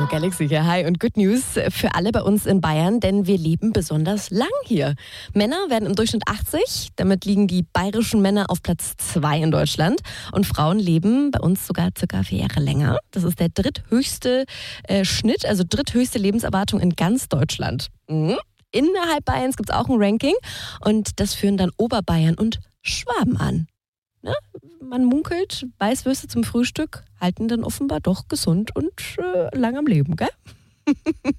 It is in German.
Radio Galaxy hier. Hi und Good News für alle bei uns in Bayern, denn wir leben besonders lang hier. Männer werden im Durchschnitt 80, damit liegen die bayerischen Männer auf Platz 2 in Deutschland. Und Frauen leben bei uns sogar circa 4 Jahre länger. Das ist der dritthöchste Schnitt, also dritthöchste Lebenserwartung in ganz Deutschland. Innerhalb Bayerns gibt es auch ein Ranking und das führen dann Oberbayern und Schwaben an. Ne? Man munkelt, Weißwürste zum Frühstück halten dann offenbar doch gesund und lang am Leben, gell?